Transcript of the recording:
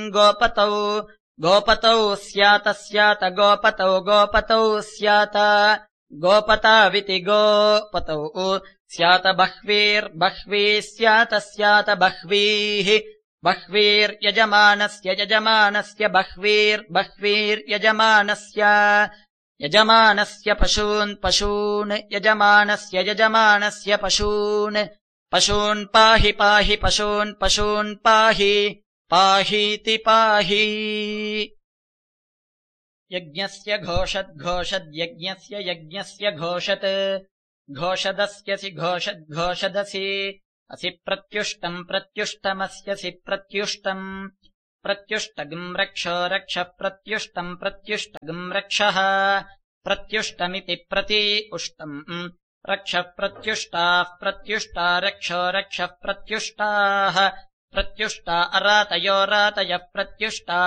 गोपतौ गोपतौ स्यात स्यात गोपतौ गोपतौ स्यात गोपताविति गोपतौ स्यात बह्वीर्बह्वीः स्यात स्यात बह्वीः बह्वीर्यजमानस्य यजमानस्य बह्वीर्बह्वीर्यजमानस्य यजमानस्य पशून् पशून् यजमानस्य यजमानस्य पशून् पशून् पाहि पाहि पशून् पशून् पाहि पाहीति पाहि यज्ञस्य घोषद् घोषद्यज्ञस्य यज्ञस्य घोषत् घोषदस्यसि घोषद् घोषदसि असि प्रत्युष्टम् प्रत्युष्टमस्यसि प्रत्युष्टम् प्रत्युष्टगम् रक्षो रक्षः प्रत्युष्टम् प्रत्युष्टगम् रक्षः प्रत्युष्टमिति प्रति उष्टम् रक्षः प्रत्युष्टाः प्रत्युष्टा रक्षो रक्षः प्रत्युष्टाः प्रत्युष्टा अरातयो रातयः प्रत्युष्टा